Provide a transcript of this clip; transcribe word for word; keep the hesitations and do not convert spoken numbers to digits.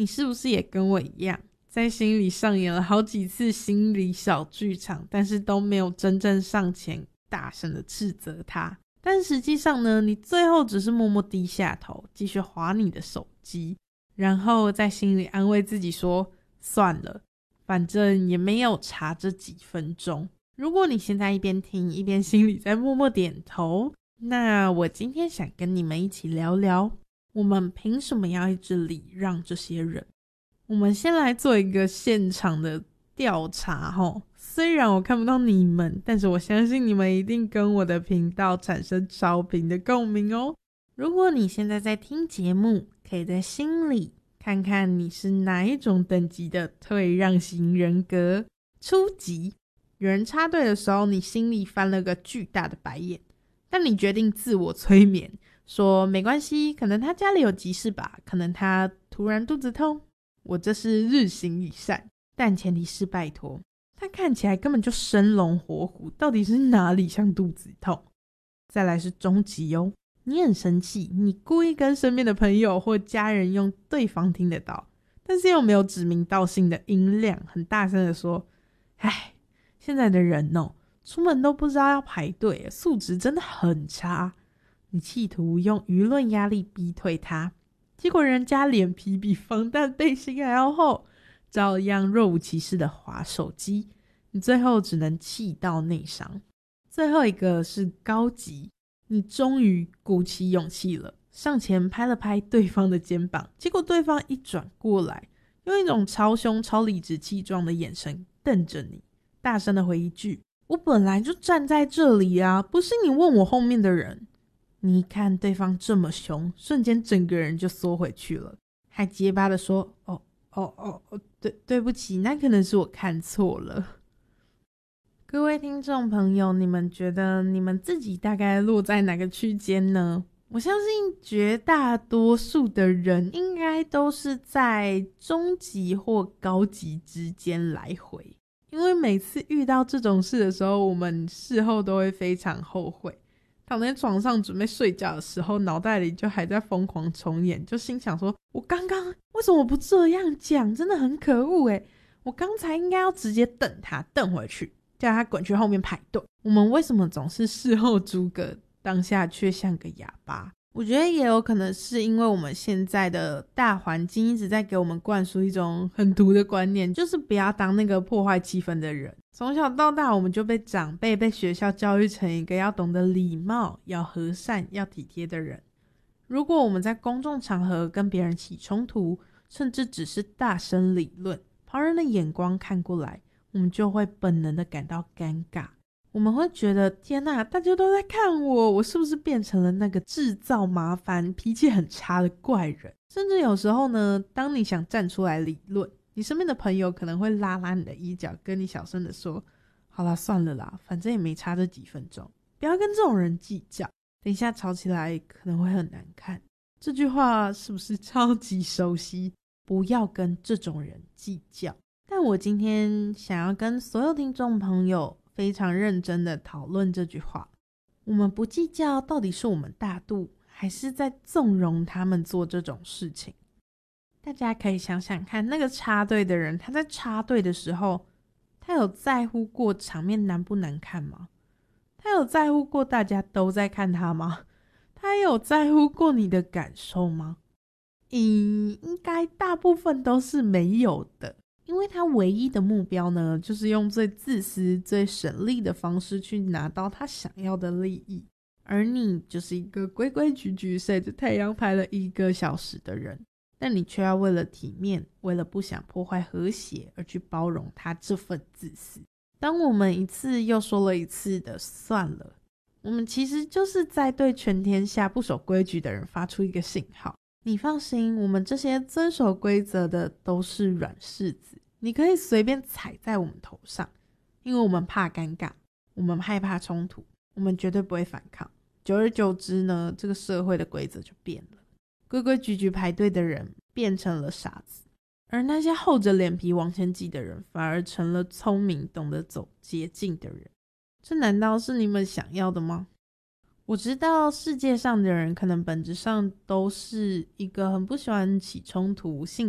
你是不是也跟我一样，在心里上演了好几次心理小剧场，但是都没有真正上前大声的斥责他？但实际上呢，你最后只是默默低下头，继续滑你的手机，然后在心里安慰自己说，算了，反正也没有差这几分钟。如果你现在一边听一边心里在默默点头，那我今天想跟你们一起聊聊，我们凭什么要一直礼让这些人？我们先来做一个现场的调查齁，虽然我看不到你们，但是我相信你们一定跟我的频道产生超频的共鸣哦。如果你现在在听节目，可以在心里看看你是哪一种等级的退让型人格。初级，有人插队的时候，你心里翻了个巨大的白眼，但你决定自我催眠，说没关系，可能他家里有急事吧，可能他突然肚子痛，我这是日行一善，但前提是拜托，他看起来根本就生龙活虎，到底是哪里像肚子痛？再来是中级哦，你很生气，你故意跟身边的朋友或家人用对方听得到，但是又没有指名道姓的音量，很大声的说，唉，现在的人哦，出门都不知道要排队，素质真的很差。你企图用舆论压力逼退他，结果人家脸皮比防弹背心还要厚，照样若无其事的滑手机，你最后只能气到内伤。最后一个是高级，你终于鼓起勇气了，上前拍了拍对方的肩膀，结果对方一转过来，用一种超凶超理直气壮的眼神瞪着你，大声的回一句，我本来就站在这里啊，不是你问我后面的人。你一看对方这么凶，瞬间整个人就缩回去了，还结巴的说，哦哦哦哦，对对不起，那可能是我看错了。各位听众朋友，你们觉得你们自己大概落在哪个区间呢？我相信绝大多数的人应该都是在中级或高级之间来回，因为每次遇到这种事的时候，我们事后都会非常后悔，躺在床上准备睡觉的时候，脑袋里就还在疯狂重演，就心想说，我刚刚为什么不这样讲，真的很可恶耶，我刚才应该要直接瞪他瞪回去，叫他滚去后面排队。我们为什么总是事后诸葛，当下却像个哑巴？我觉得也有可能是因为我们现在的大环境一直在给我们灌输一种很毒的观念，就是不要当那个破坏气氛的人。从小到大，我们就被长辈被学校教育成一个要懂得礼貌、要和善、要体贴的人。如果我们在公众场合跟别人起冲突，甚至只是大声理论，旁人的眼光看过来，我们就会本能的感到尴尬。我们会觉得天哪，大家都在看我，我是不是变成了那个制造麻烦、脾气很差的怪人？甚至有时候呢，当你想站出来理论，你身边的朋友可能会拉拉你的衣角，跟你小声的说，好啦，算了啦，反正也没差这几分钟，不要跟这种人计较，等一下吵起来可能会很难看。这句话是不是超级熟悉？不要跟这种人计较。但我今天想要跟所有听众朋友非常认真的讨论这句话，我们不计较到底是我们大度，还是在纵容他们做这种事情？大家可以想想看，那个插队的人，他在插队的时候，他有在乎过场面难不难看吗？他有在乎过大家都在看他吗？他有在乎过你的感受吗？嗯，应该大部分都是没有的。因为他唯一的目标呢，就是用最自私、最省力的方式去拿到他想要的利益，而你就是一个规规矩矩晒着太阳排了一个小时的人，但你却要为了体面，为了不想破坏和谐而去包容他这份自私。当我们一次又说了一次的算了，我们其实就是在对全天下不守规矩的人发出一个信号，你放心，我们这些遵守规则的都是软柿子，你可以随便踩在我们头上，因为我们怕尴尬，我们害怕冲突，我们绝对不会反抗。久而久之呢，这个社会的规则就变了，规规矩矩排队的人变成了傻子，而那些厚着脸皮往前挤的人反而成了聪明懂得走捷径的人。这难道是你们想要的吗？我知道世界上的人可能本质上都是一个很不喜欢起冲突、性